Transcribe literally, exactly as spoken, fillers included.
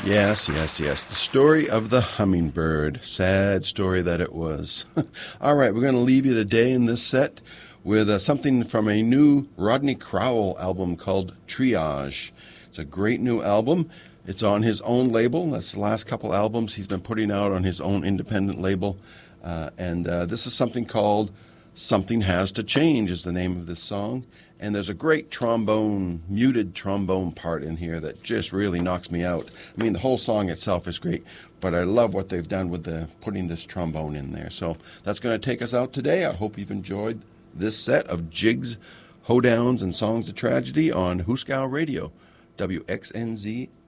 Yes, yes, yes. The story of the hummingbird. Sad story that it was. All right, we're going to leave you today in this set with uh, something from a new Rodney Crowell album called Triage. It's a great new album. It's on his own label. That's the last couple albums he's been putting out on his own independent label. Uh, and uh, this is something called Something Has to Change is the name of this song. And there's a great trombone, muted trombone part in here that just really knocks me out. I mean, the whole song itself is great, but I love what they've done with the putting this trombone in there. So that's going to take us out today. I hope you've enjoyed this set of jigs, hoedowns, and songs of tragedy on Hooskow Radio, W X N Z